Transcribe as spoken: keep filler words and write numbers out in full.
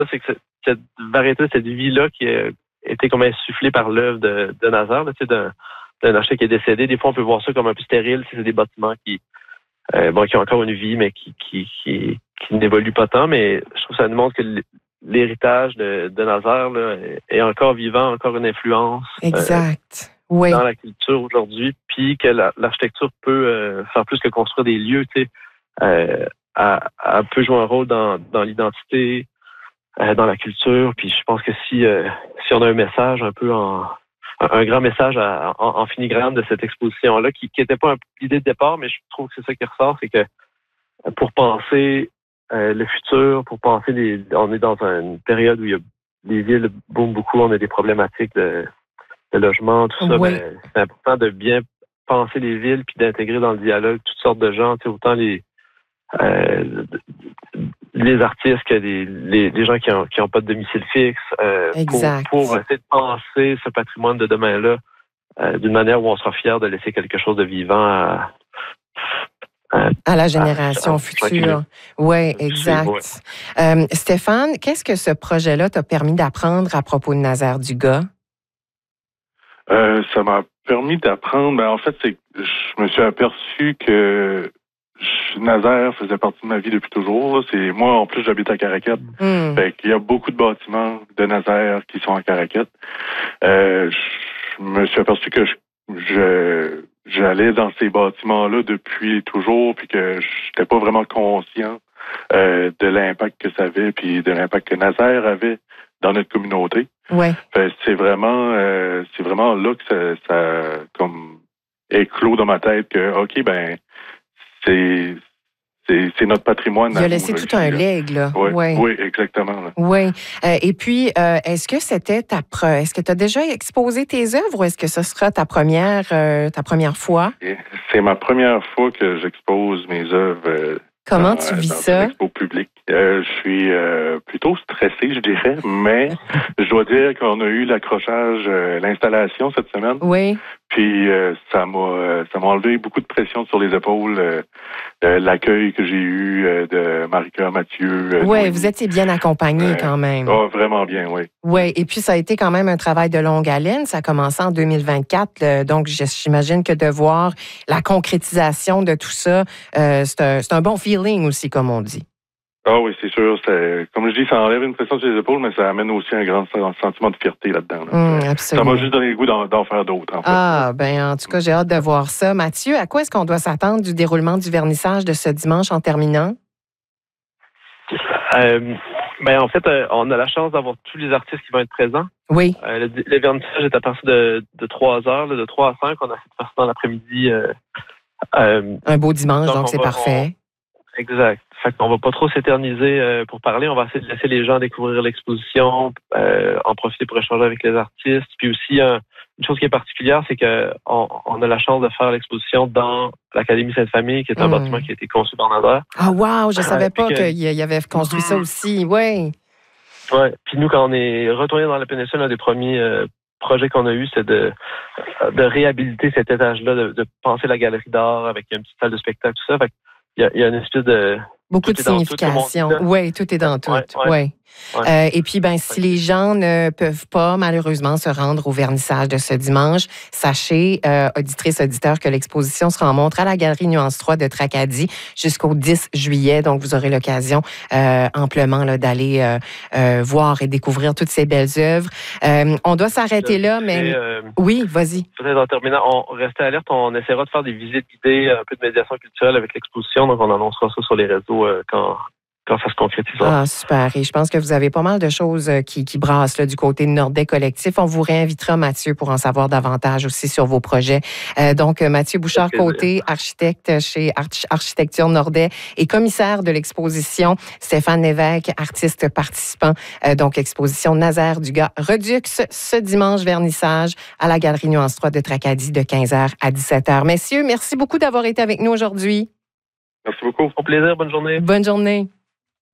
c'est que cette, cette variété, cette vie-là qui a été comme insufflée par l'œuvre de, de Nazaire, là, tu sais, d'un, d'un architecte qui est décédé. Des fois, on peut voir ça comme un peu stérile, si c'est des bâtiments qui, euh, bon, qui ont encore une vie, mais qui, qui, qui, qui n'évoluent pas tant. Mais je trouve que ça nous montre que l'héritage de, de Nazaire là, est encore vivant, encore une influence. Exact. Euh, oui. Dans la culture aujourd'hui, puis que la, l'architecture peut euh, faire plus que construire des lieux, tu sais, euh, elle, elle peut jouer un rôle dans, dans l'identité, euh, dans la culture. Puis je pense que si euh, si on a un message un peu en un, un grand message à, en, en filigrane de cette exposition-là, qui n'était pas un, l'idée de départ, mais je trouve que c'est ça qui ressort, c'est que pour penser euh, le futur, pour penser les, on est dans une période où il y a les villes bougent beaucoup, on a des problématiques de de logement, tout ça, oui. ben, c'est important de bien penser les villes puis d'intégrer dans le dialogue toutes sortes de gens, tu sais, autant les euh, les artistes que les, les, les gens qui ont qui ont pas de domicile fixe, euh, exact. pour, pour essayer de penser ce patrimoine de demain-là euh, d'une manière où on sera fier de laisser quelque chose de vivant à à, à la génération à, à, future. Oui, exact. Ouais. Euh, Stéphane, qu'est-ce que ce projet-là t'a permis d'apprendre à propos de Nazaire Dugas? Euh, ça m'a permis d'apprendre. Ben, en fait, c'est je me suis aperçu que Nazaire faisait partie de ma vie depuis toujours. Là. C'est moi, en plus, j'habite à Caraquette. Mm. Fait qu'il y a beaucoup de bâtiments de Nazaire qui sont à Caraquette. Euh, je me suis aperçu que je, je j'allais dans ces bâtiments-là depuis toujours, puis que j'étais pas vraiment conscient euh, de l'impact que ça avait, puis de l'impact que Nazaire avait dans notre communauté. Ouais. Fait, c'est vraiment, euh, c'est vraiment là que ça, ça comme éclos dans ma tête que, ok, ben, c'est, c'est, c'est notre patrimoine. Il a laissé tout un legs, là. Oui, ouais. oui, exactement. Là. Oui. Euh, et puis, euh, est-ce que c'était ta, pre... est-ce que tu as déjà exposé tes œuvres ou est-ce que ce sera ta première, euh, ta première fois? C'est ma première fois que j'expose mes œuvres. Euh, Comment dans, tu vis dans ça? Une expo publique. Euh, je suis euh, plutôt stressé, je dirais, mais je dois dire qu'on a eu l'accrochage, euh, l'installation cette semaine. Oui. Puis euh, ça m'a euh, ça m'a enlevé beaucoup de pression sur les épaules. Euh, euh, l'accueil que j'ai eu euh, de Marika, Mathieu. Euh, oui, vous étiez bien accompagné euh, quand même. Oh, vraiment bien, oui. Oui, et puis ça a été quand même un travail de longue haleine. Ça a commencé en deux mille vingt-quatre. Euh, donc, j'imagine que de voir la concrétisation de tout ça, euh, c'est un, c'est un bon feeling aussi, comme on dit. Ah oui, c'est sûr. C'est, comme je dis, ça enlève une pression sur les épaules, mais ça amène aussi un grand sentiment de fierté là-dedans. Là. Mmh, absolument. Ça m'a juste donné le goût d'en, d'en faire d'autres. En fait. Ah, bien, en tout cas, j'ai hâte de voir ça. Mathieu, à quoi est-ce qu'on doit s'attendre du déroulement du vernissage de ce dimanche en terminant? Euh, ben, en fait, euh, on a la chance d'avoir tous les artistes qui vont être présents. Oui. Euh, le, le vernissage est à partir de, de trois heures, là, de trois à cinq. On a fait de faire ça dans l'après-midi. Euh, euh, un beau dimanche, donc, donc c'est va, parfait. On, exact. Fait qu'on va pas trop s'éterniser euh, pour parler. On va essayer de laisser les gens découvrir l'exposition, euh, en profiter pour échanger avec les artistes. Puis aussi, euh, une chose qui est particulière, c'est que on, on a la chance de faire l'exposition dans l'Académie Sainte-Famille, qui est un mmh. bâtiment qui a été conçu par Nazaire. Ah wow, je savais pas qu'il y avait construit mmh. ça aussi. Oui. Ouais. Puis nous, quand on est retourné dans la péninsule, un des premiers euh, projets qu'on a eu, c'est de de réhabiliter cet étage-là, de, de penser la galerie d'art avec une petite salle de spectacle, tout ça. Fait il y a, il y a une espèce de beaucoup de signification. Oui, tout est dans tout. Ouais, ouais. Ouais. Ouais. Euh, et puis, ben, si les gens ne peuvent pas, malheureusement, se rendre au vernissage de ce dimanche, sachez, euh, auditrices, auditeurs, que l'exposition sera en montre à la Galerie Nuance trois de Tracadie jusqu'au dix juillet. Donc, vous aurez l'occasion euh, amplement là, d'aller euh, euh, voir et découvrir toutes ces belles œuvres. Euh, on doit s'arrêter là, mais... Euh, oui, vas-y. Peut-être en terminant, on restez alerte, on essaiera de faire des visites guidées, un peu de médiation culturelle avec l'exposition. Donc, on annoncera ça sur les réseaux euh, quand... quand ça se concrétisera. Ah, super. Et je pense que vous avez pas mal de choses qui, qui brassent là, du côté de Nordais Collectif. On vous réinvitera, Mathieu, pour en savoir davantage aussi sur vos projets. Euh, donc, Mathieu Bouchard-Côté, architecte chez Arch- Architecture Nordais et commissaire de l'exposition. Stéphane Lévesque, artiste participant. Euh, donc, exposition Nazaire Dugas Redux ce dimanche, vernissage à la Galerie Nuance trois de Tracadie de quinze heures à dix-sept heures. Messieurs, merci beaucoup d'avoir été avec nous aujourd'hui. Merci beaucoup. Au plaisir. Bonne journée. Bonne journée.